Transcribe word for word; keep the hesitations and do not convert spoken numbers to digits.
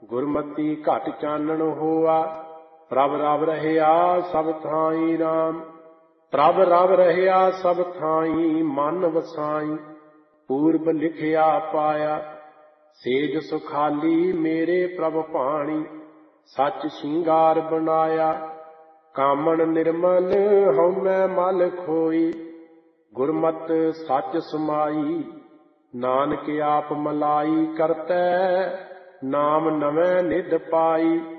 ਗੁਰਮਤੀ ਘਟ ਚਾਨਣ ਹੋਆ। ਪ੍ਰਭ ਰਵ ਰਹਿਆ ਸਭ ਥਾਈ ਰਾਮ, ਪ੍ਰਭ ਰਵ ਰਹਿਆ ਸਭ ਥਾਈ ਮਨ ਵਸਾਈ। ਪੂਰਬ ਲਿਖਿਆ ਪਾਇਆ ਸੇਜ ਸੁਖਾਲੀ, ਮੇਰੇ ਪ੍ਰਭ ਭਾਣੀ ਸੱਚ ਸ਼ਿੰਗਾਰ ਬਣਾਇਆ। ਕਾਮਣ ਨਿਰਮਲ ਹਉਮੈ ਮਲ ਖੋਈ, ਗੁਰਮਤਿ ਸੱਚ ਸਮਾਈ। ਨਾਨਕ ਆਪ ਮਲਾਈ ਕਰਤੈ, ਨਾਮ ਨਵੈ ਨਿਧ ਪਾਈ।